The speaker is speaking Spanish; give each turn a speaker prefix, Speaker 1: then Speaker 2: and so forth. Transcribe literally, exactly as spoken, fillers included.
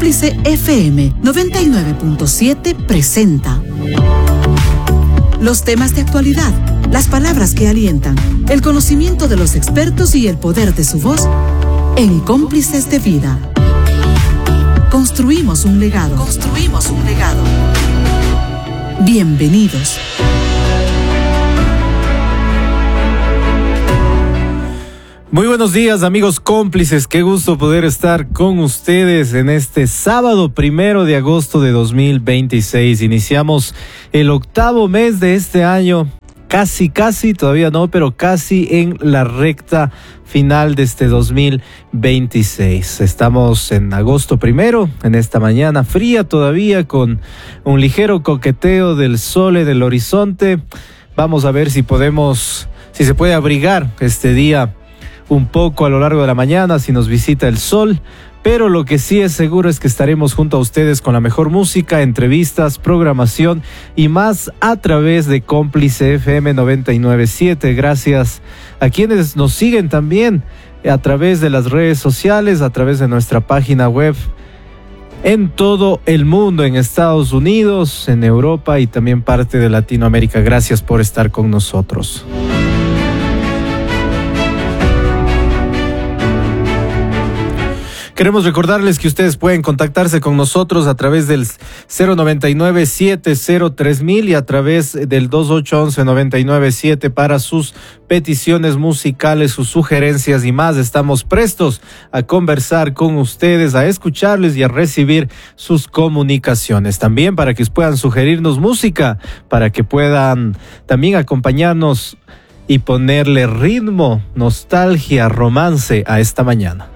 Speaker 1: Cómplice F M noventa y nueve punto siete presenta los temas de actualidad, las palabras que alientan, el conocimiento de los expertos y el poder de su voz en Cómplices de Vida. Construimos un legado. Construimos un legado. Bienvenidos.
Speaker 2: Muy buenos días, amigos cómplices. Qué gusto poder estar con ustedes en este sábado primero de agosto de dos mil veintiséis. Iniciamos el octavo mes de este año. Casi, casi, todavía no, pero casi en la recta final de este dos mil veintiséis. Estamos en agosto primero, en esta mañana fría todavía, con un ligero coqueteo del sol en el horizonte. Vamos a ver si podemos, si se puede abrigar este día un poco a lo largo de la mañana, si nos visita el sol. Pero lo que sí es seguro es que estaremos junto a ustedes con la mejor música, entrevistas, programación y más a través de Cómplice F M noventa y nueve punto siete. Gracias a quienes nos siguen también a través de las redes sociales, a través de nuestra página web en todo el mundo, en Estados Unidos, en Europa y también parte de Latinoamérica. Gracias por estar con nosotros. Queremos recordarles que ustedes pueden contactarse con nosotros a través del cero noventa y nueve, siete cero tres mil y a través del dos ocho once, noventa y nueve siete para sus peticiones musicales, sus sugerencias y más. Estamos prestos a conversar con ustedes, a escucharles y a recibir sus comunicaciones. También para que puedan sugerirnos música, para que puedan también acompañarnos y ponerle ritmo, nostalgia, romance a esta mañana.